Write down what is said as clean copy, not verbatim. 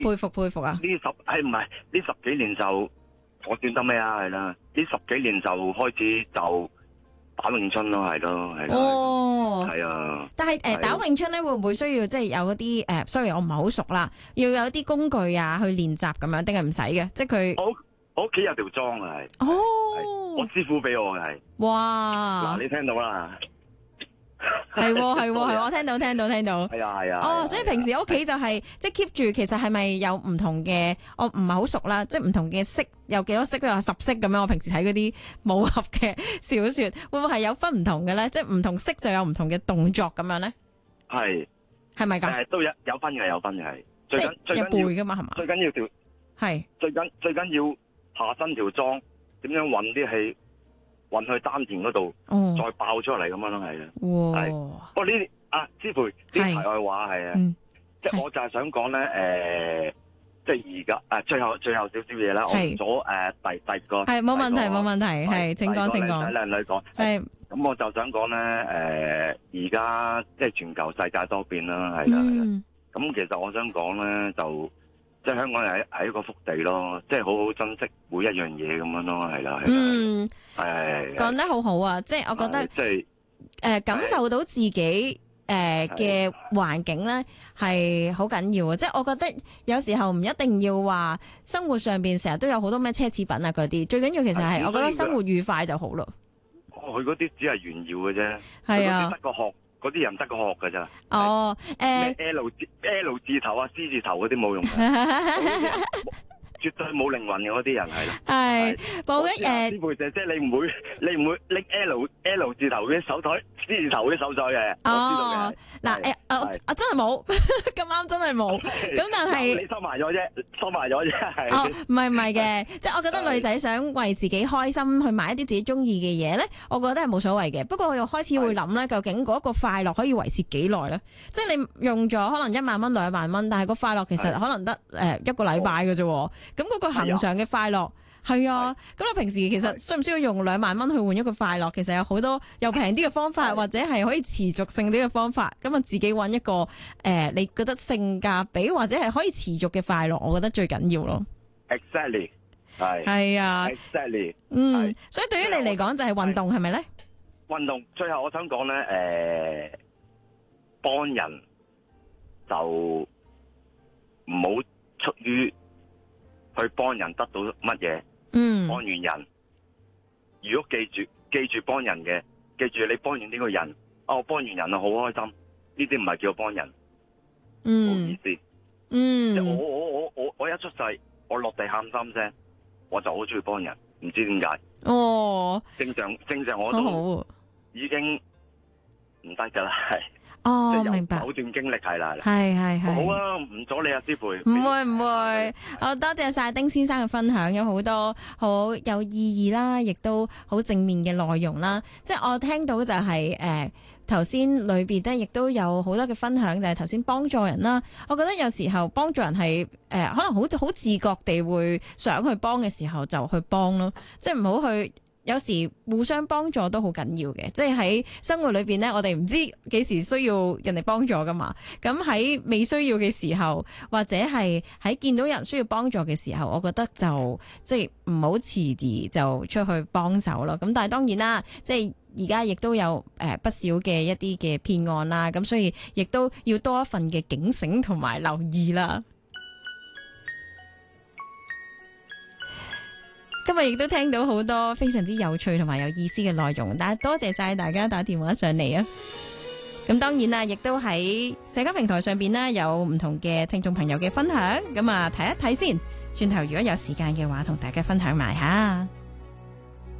佩服佩服啊！ 唔係呢10幾年就我算得咩啊？係啦，呢10幾年就開始就打詠春咯，係咯，係咯。 哦， 係啊。 但係打詠春咧，會唔會需要即係有嗰啲sorry，我唔係好熟啦，要有啲工具啊去練習咁樣，定係唔使嘅？即係佢我屋企有條樁啊，係。 哦， 我師傅俾我嘅係。 哇！ 嗱，你聽到啦。 係我聽到。 係啊。 哦，所以平時屋企就係即係 keep 住，其實係咪有唔同嘅？我唔係好熟啦，即係唔同嘅色，有幾多色？譬如話10色咁樣。我平時睇嗰啲武俠嘅小說，會唔會係有分唔同嘅咧？即係唔同色就有唔同嘅動作咁樣咧？係咪㗎？ 都有分嘅，係。 即係有背㗎嘛？係嘛？ 最緊要條係最緊要下身條樁點樣運啲氣運去丹田嗰度，再爆出嚟咁樣咯，係啊。 哇！ 不過呢啲師傅呢題外話係啊，即係我就係想講咧，即係而家最後少少嘢啦，我唔阻第個係冇問題，係請講。 靚女講係。咁我就想講咧，而家即係全球世界多變啦，係啦。咁其實我想講咧，就即係香港係一個福地咯，即係好好珍惜每一樣嘢咁樣咯，係啦。係講得好好啊！即係我覺得，即係感受到自己嘅環境咧係好緊要啊！即係我覺得有時候唔一定要話生活上邊成日都有好多咩奢侈品啊嗰啲，最緊要其實係我覺得生活愉快就好咯。 佢嗰啲只係炫耀嘅啫， 係啊， 得個殼，嗰啲人得個殼㗎咋。 哦， 咩 L 字頭啊，C 字頭嗰啲冇用，絕對冇靈魂嘅嗰啲人係啦。 係冇嘅師傅姐姐，你唔會拎 L 字頭嗰啲手袋，C 字頭嗰啲手袋嘅。 哦，嗱我真係冇，咁啱真係冇。咁但係你收埋咗啫，係。 哦，唔係嘅，即係我覺得女仔想為自己開心去買一啲自己中意嘅嘢咧，我覺得係冇所謂嘅。不過我又開始會諗咧，究竟嗰個快樂可以維持幾耐咧？即係你用咗可能1萬蚊、2萬蚊，但係個快樂其實可能得1個禮拜嘅啫。咁嗰個恆常嘅快樂係啊，咁你平時其實需唔需要用2萬蚊去換一個快樂？其實有好多又平啲嘅方法，或者係可以持續性啲嘅方法。咁啊，自己揾一個你覺得性價比或者係可以持續嘅快樂，我覺得最緊要咯。 Exactly， 係啊 ，Exactly， 所以對於你嚟講就係運動係咪咧？ 運動最後我想講咧，幫人就唔好出於去幫人得到乜嘢，幫完人，如果記住幫人嘅，記住你幫完呢個人，我幫完人啊好開心，呢啲唔係叫幫人，唔好意思，即係我一出世，我落地喊3聲，我就好中意幫人，唔知點解。 哦， 正常我都已經唔得噶啦，係。 哦，明白。 某段經歷係啦， 係。 好啊，唔阻你啊，師傅。 唔會。好多謝晒丁先生嘅分享，有好多好有意義啦，亦都好正面嘅內容啦。即係我聽到就係頭先裏邊咧，亦都有好多嘅分享，就係頭先幫助人啦。我覺得有時候幫助人係可能好自覺地會想去幫嘅時候就去幫咯，即係唔好去。有時互相幫助都好緊要嘅，即係喺生活裏邊呢，我哋唔知幾時需要人哋幫助噶嘛。咁喺未需要嘅時候，或者係喺見到人需要幫助嘅時候，我覺得就即係唔好遲疑就出去幫手咯。咁但係當然啦，即係而家亦都有不少嘅一啲嘅騙案啦，咁所以亦都要多一份嘅警醒同埋留意啦。今日亦都聽到好多非常之有趣同埋有意思嘅內容，但係多謝晒大家打電話上嚟啊！咁當然啦，亦都喺社交平台上邊呢，有唔同嘅聽眾朋友嘅分享，咁啊睇一睇先。轉頭如果有時間嘅話，同大家分享埋吓。